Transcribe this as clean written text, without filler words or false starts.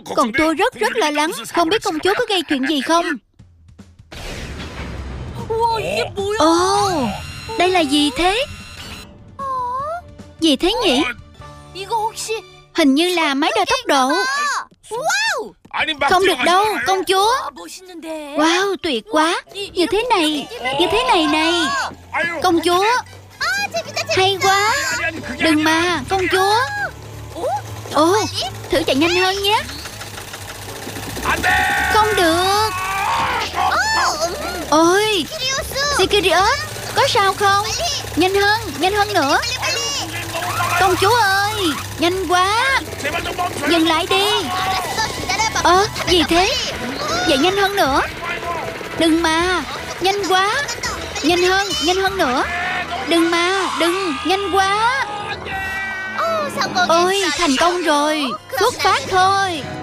Còn tôi rất lo lắng, không biết công chúa có gây chuyện gì không. Ồ, đây là gì thế? Gì thế nhỉ? Hình như là máy đo tốc độ. Không được đâu, công chúa. Wow, tuyệt quá. Như thế này này. Công chúa, hay quá. Đừng mà, công chúa. Ồ, thử chạy nhanh hơn nhé. Không được. Ôi, Sirius, có sao không? Nhanh hơn nữa. Công chúa ơi, nhanh quá. Dừng lại đi. Gì thế? Vậy nhanh hơn nữa. Đừng mà, nhanh quá. Nhanh hơn nữa. Đừng mà, đừng, nhanh quá. Ôi, thành công rồi. Xuất phát thôi.